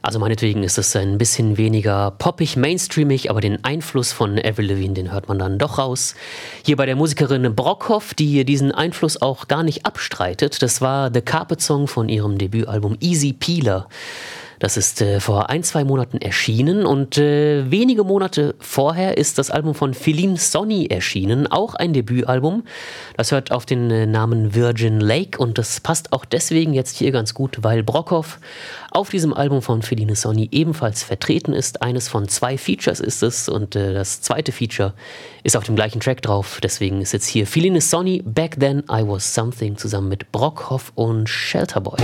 Also meinetwegen ist es ein bisschen weniger poppig, mainstreamig, aber den Einfluss von Avril Lavigne, den hört man dann doch raus. Hier bei der Musikerin Brockhoff, die diesen Einfluss auch gar nicht abstreitet. Das war The Carpet Song von ihrem Debütalbum Easy Peeler. Das ist vor 1-2 Monaten erschienen und wenige Monate vorher ist das Album von Feline Sonny erschienen, auch ein Debütalbum. Das hört auf den Namen Virgin Lake und das passt auch deswegen jetzt hier ganz gut, weil Brockhoff auf diesem Album von Feline Sonny ebenfalls vertreten ist. Eines von 2 Features ist es und das zweite Feature ist auf dem gleichen Track drauf. Deswegen ist jetzt hier Feline Sonny, Back Then I Was Something zusammen mit Brockhoff und Shelterboy.